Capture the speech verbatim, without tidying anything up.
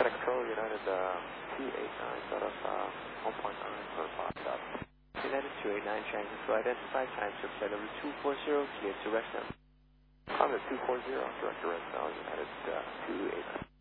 Center Control, United uh, two eight nine, set up uh, one point nine for five stop. United two eight nine, transit to identify, time to flight over two four zero, clear to rest now. I'm at two four zero, direct to rest now, United uh, two eight nine.